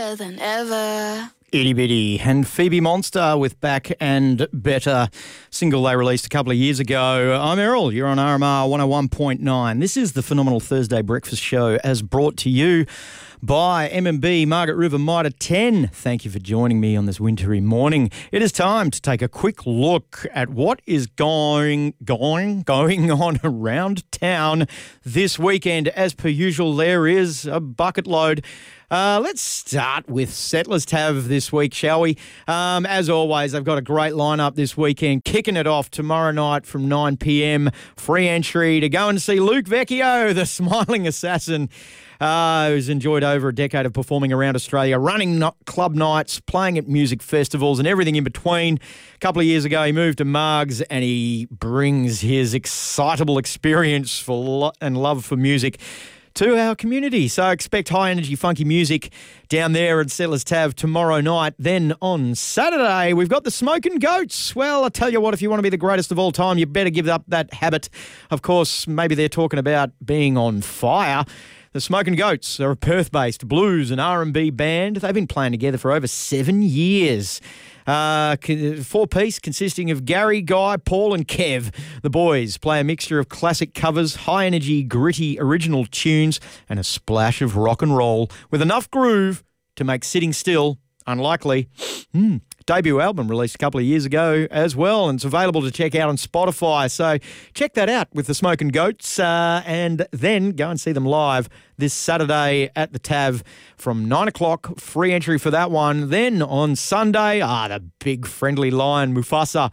better than ever. Itty Bitty and Phoebe Monster with Back and Better, single they released a couple of years ago. I'm Errol, you're on RMR 101.9. This is the Phenomenal Thursday Breakfast Show as brought to you by M&B Margaret River Mitre 10. Thank you for joining me on this wintry morning. It is time to take a quick look at what is going on around town this weekend. As per usual, there is a bucket load. Let's start with Settlers Tav this week, shall we? As always, I've got a great lineup this weekend. Kicking it off tomorrow night from 9 p.m. Free entry to go and see Luke Vecchio, the smiling assassin, who's enjoyed over a decade of performing around Australia, running club nights, playing at music festivals and everything in between. A couple of years ago, he moved to Margs and he brings his excitable experience and love for music to our community. So expect high-energy, funky music down there at Settlers Tav tomorrow night. Then on Saturday, we've got the Smoking Goats. Well, I tell you what, if you want to be the greatest of all time, you better give up that habit. Of course, maybe they're talking about being on fire. The Smoking Goats are a Perth-based blues and R&B band. They've been playing together for over 7 years. Four-piece consisting of Gary, Guy, Paul and Kev. The boys play a mixture of classic covers, high-energy, gritty original tunes and a splash of rock and roll with enough groove to make sitting still unlikely. Debut album released a couple of years ago as well, and it's available to check out on Spotify. So check that out with the Smoking Goats and then go and see them live this Saturday at the Tav from 9 o'clock. Free entry for that one. Then on Sunday, the big friendly lion Mufasa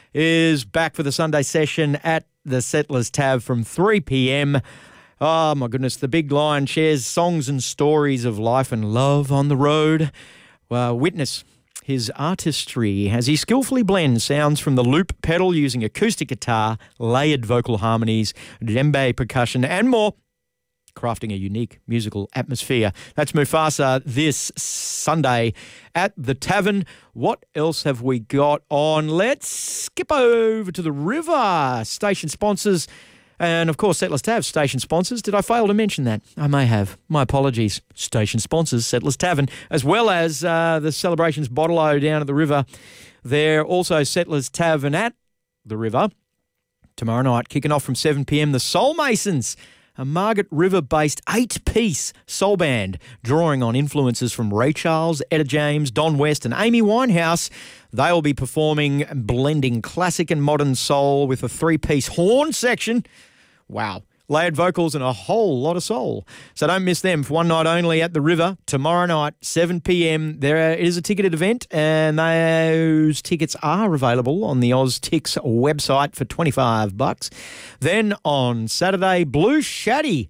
is back for the Sunday session at the Settlers Tav from 3 p.m. Oh, my goodness. The big lion shares songs and stories of life and love on the road. Witness his artistry as he skillfully blends sounds from the loop pedal using acoustic guitar, layered vocal harmonies, djembe percussion and more, crafting a unique musical atmosphere. That's Mufasa this Sunday at the Tavern. What else have we got on? Let's skip over to the River. Station sponsors. And, of course, Settlers Tav, station sponsors. Did I fail to mention that? I may have. My apologies. Station sponsors, Settlers Tavern, as well as the Celebrations Bottle-O down at the River. They're also Settlers Tavern at the River. Tomorrow night, kicking off from 7 p.m, the Soul Masons, a Margaret River-based 8-piece soul band, drawing on influences from Ray Charles, Etta James, Don West and Amy Winehouse. They will be performing, blending classic and modern soul with a 3-piece horn section. Wow. Layered vocals and a whole lot of soul. So don't miss them for one night only at the River tomorrow night, 7 p.m. It is a ticketed event and those tickets are available on the OzTix website for $25. Then on Saturday, Blue Shaddy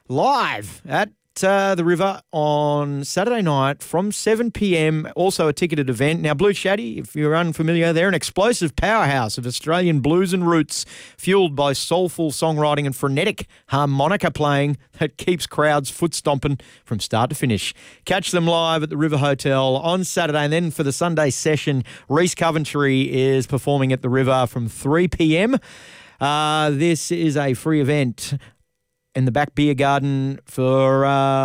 live at the River on Saturday night from 7 p.m, also a ticketed event. Now, Blue Shaddy, if you're unfamiliar, they're an explosive powerhouse of Australian blues and roots, fueled by soulful songwriting and frenetic harmonica playing that keeps crowds foot stomping from start to finish. Catch them live at the River Hotel on Saturday, and then for the Sunday session, Reese Coventry is performing at the River from 3 p.m. This is a free event in the back beer garden for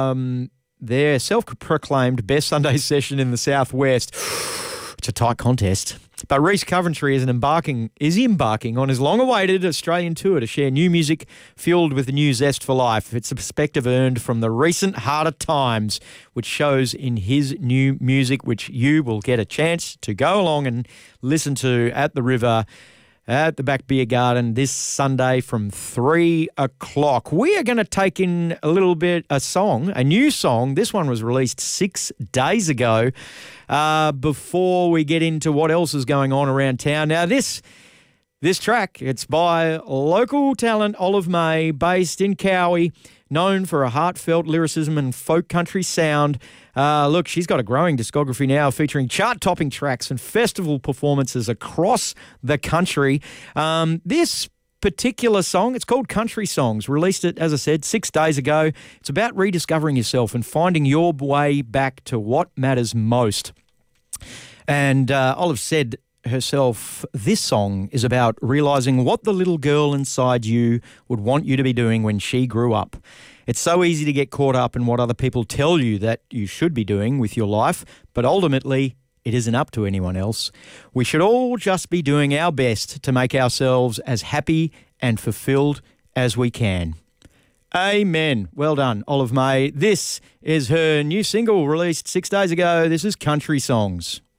their self-proclaimed best Sunday session in the Southwest. It's a tight contest. But Reese Coventry is embarking on his long-awaited Australian tour to share new music fueled with the new zest for life. It's a perspective earned from the recent harder times, which shows in his new music, which you will get a chance to go along and listen to at the River at the back beer garden this Sunday from 3 o'clock. We are going to take in a new song. This one was released 6 days ago before we get into what else is going on around town. Now, this track, it's by local talent Olive May, based in Cowie, known for a heartfelt lyricism and folk country sound. Look, she's got a growing discography now featuring chart-topping tracks and festival performances across the country. This particular song, it's called Country Songs, released it, as I said, 6 days ago. It's about rediscovering yourself and finding your way back to what matters most. And Olive said herself, this song is about realising what the little girl inside you would want you to be doing when she grew up. It's so easy to get caught up in what other people tell you that you should be doing with your life, but ultimately, it isn't up to anyone else. We should all just be doing our best to make ourselves as happy and fulfilled as we can. Amen. Well done, Olive May. This is her new single released 6 days ago. This is Country Songs.